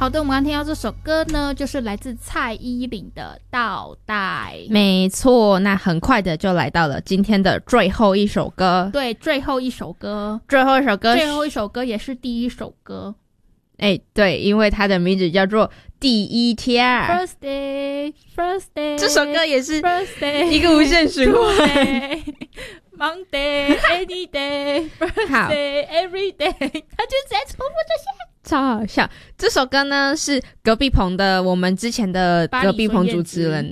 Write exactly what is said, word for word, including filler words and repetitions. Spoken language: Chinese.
好的，我们刚听到这首歌呢，就是来自蔡依林的《倒带》。 没错，那很快的就来到了今天的最后一首歌。 对，最后一首歌， 最后一首歌， 最后一首歌也是第一首歌。 哎，对，因为它的名字叫做《第一天》。 First day, first day， 这首歌也是 first day， 一个无限循环。 Monday, any day, birthday, every day， 他就在重复这些， 超好笑。这首歌呢是隔壁棚的我们之前的隔壁棚主持人